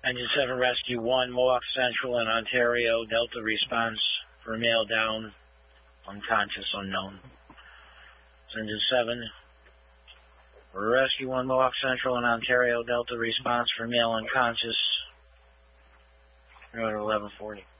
Engine 7 Rescue 1, Mohawk Central in Ontario, Delta response for male down, unconscious, unknown. Engine 7, Rescue 1, Mohawk Central in Ontario, Delta response for male unconscious. We're at 1140.